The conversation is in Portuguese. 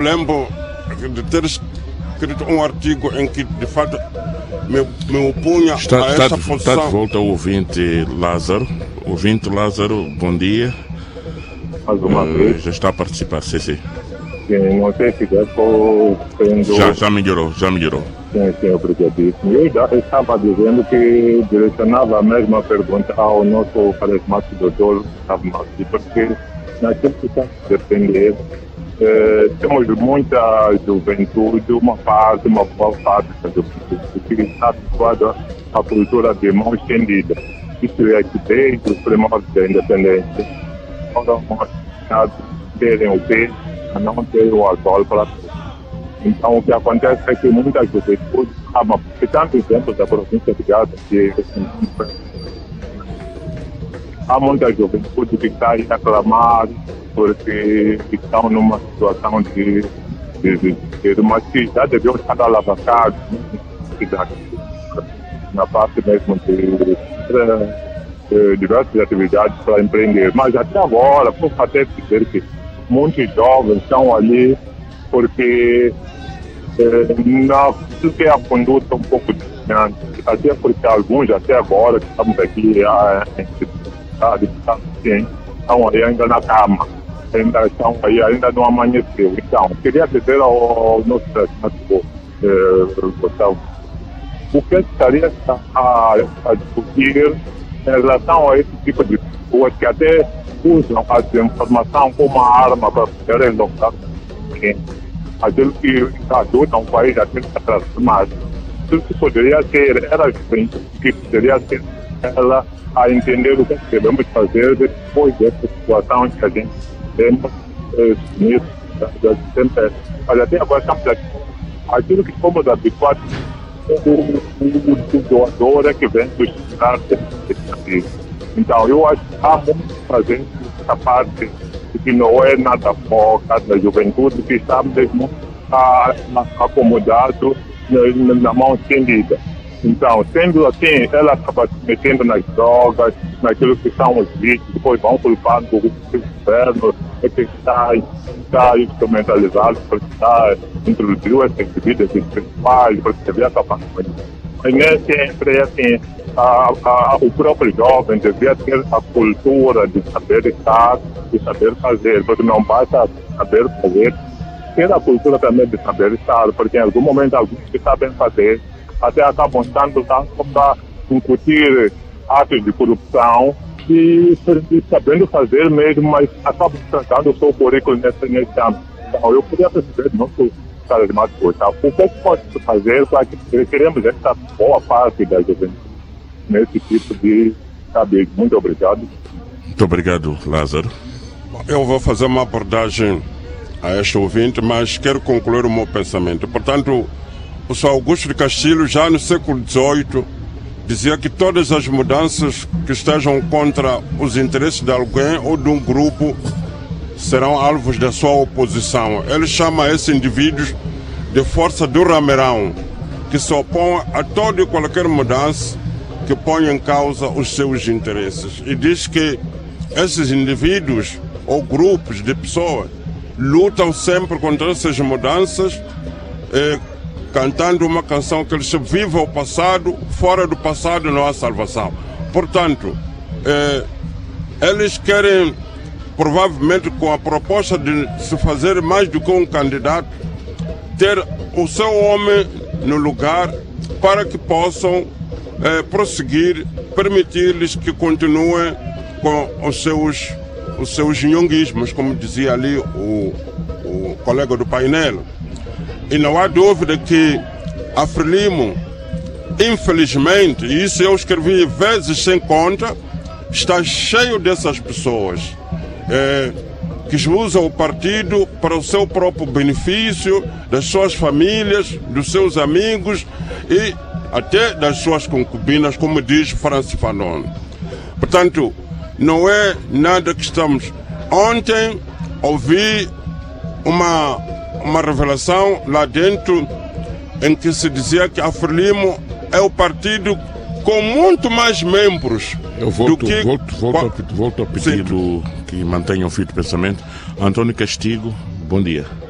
Lembro de ter escrito um artigo em que, de fato, me opunha a essa posição. Está de volta o ouvinte Lázaro. Ouvinte Lázaro, bom dia. Mais uma vez. Já está a participar, sim. Sim, não sei se já estou sendo... Já melhorou. Sim, obrigadíssimo. Eu já estava dizendo que direcionava a mesma pergunta ao nosso carismático doutor Gustavo Martins, porque naquilo que está a defender, temos muita juventude, uma boa parte da juventude que está habituada à cultura de mão estendida. Isso é que desde os primórdios da independência foram obrigados a terem o peso, a não ter o alcool para tudo. Então o que acontece é que muita juventude, porque tanto exemplos da província de Gaza, que há muita juventude que está aí a reclamar porque estão numa situação de mas que já deviam estar alavancados na parte mesmo de diversas atividades para empreender. Mas até agora, posso até dizer que muitos jovens estão ali porque não que é a conduta um pouco distante, até porque alguns até agora que estamos aqui estão aí ainda na cama, ainda não amanheceu. Então, queria dizer ao nosso presidente Gustavo, o que estaria a discutir em relação a esse tipo de pessoas que até usam a desinformação como uma arma para poderem lutar aquilo que ajuda um país a ser transformado. Isso que poderia ser, era que poderia ser ela a entender o que devemos fazer depois dessa situação que a gente temos nisso, mas até agora estamos aqui. Aquilo que fomos habituados, o doador é que vem buscar esse. Então, eu acho que há muito fazer essa parte que não é nada foca da juventude, que está mesmo acomodado na mão estendida. Então, sendo assim, ela acaba se metendo nas drogas, naquilo que são os vícios, depois vão culpando o governo, que está instrumentalizado, porque introduziu essas bebidas principais, porque devia acabar com isso. Mas nem sempre é assim. O próprio jovem devia ter a cultura de saber estar e saber fazer, porque não basta saber fazer, ter a cultura também de saber estar, porque em algum momento alguns que sabem fazer até acabam estando para incutir atos de corrupção e sabendo fazer mesmo, mas acabam trancando o seu currículo nesse âmbito. Então, eu queria perceber do nosso carismático, o que é que pode fazer para que queremos essa boa parte da juventude nesse tipo de cabelo. Muito obrigado. Muito obrigado, Lázaro. Eu vou fazer uma abordagem a este ouvinte, mas quero concluir o meu pensamento. Portanto, o Sr. Augusto de Castilho, já no século XVIII, dizia que todas as mudanças que estejam contra os interesses de alguém ou de um grupo serão alvos da sua oposição. Ele chama esses indivíduos de força do rameirão, que se opõem a toda e qualquer mudança que ponha em causa os seus interesses. E diz que esses indivíduos ou grupos de pessoas lutam sempre contra essas mudanças, cantando uma canção que eles vivem o passado, fora do passado não há salvação. Portanto, eles querem, provavelmente com a proposta de se fazer mais do que um candidato, ter o seu homem no lugar para que possam prosseguir, permitir-lhes que continuem com os seus nhonguismos, como dizia ali o colega do painel. E não há dúvida que a Frelimo, infelizmente, e isso eu escrevi vezes sem conta, está cheio dessas pessoas que usam o partido para o seu próprio benefício, das suas famílias, dos seus amigos e até das suas concubinas, como diz Francis Fanon. Portanto, não é nada que estamos... Ontem ouvi uma revelação lá dentro em que se dizia que a Frelimo é o partido com muito mais membros do que... Volto a pedir que mantenham o fio de pensamento. Antônio Castigo, bom dia.